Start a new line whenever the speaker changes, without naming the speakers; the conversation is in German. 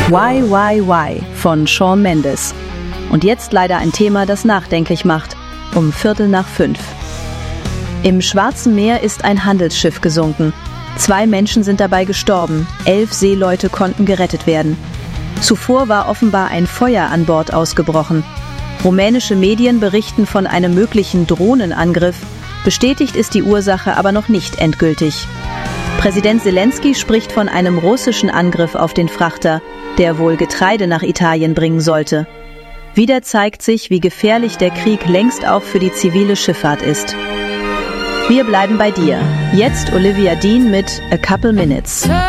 Why von Shawn Mendes. Und jetzt leider ein Thema, das nachdenklich macht, um 4:45. Im Schwarzen Meer ist ein Handelsschiff gesunken. 2 Menschen sind dabei gestorben, 11 Seeleute konnten gerettet werden. Zuvor war offenbar ein Feuer an Bord ausgebrochen. Rumänische Medien berichten von einem möglichen Drohnenangriff. Bestätigt ist die Ursache aber noch nicht endgültig. Präsident Selenskyj spricht von einem russischen Angriff auf den Frachter, der wohl Getreide nach Italien bringen sollte. Wieder zeigt sich, wie gefährlich der Krieg längst auch für die zivile Schifffahrt ist. Wir bleiben bei dir. Jetzt Olivia Dean mit A Couple Minutes.